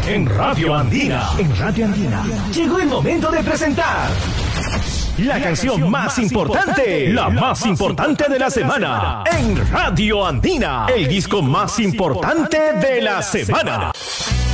En Radio Andina. En Radio Andina. Llegó el momento de presentar la canción más importante, la más importante de la semana. En Radio Andina. El disco más importante de la semana.